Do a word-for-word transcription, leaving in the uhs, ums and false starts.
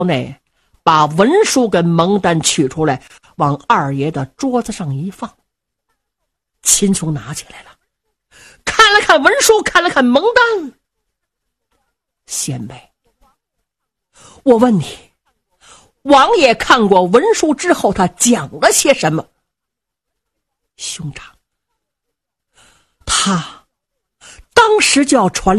内把文书跟蒙单取出来，往二爷的桌子上一放。秦琼拿起来了，看了看文书，看了看蒙单。贤妹，我问你，王爷看过文书之后，他讲了些什么？兄长，他当时就要传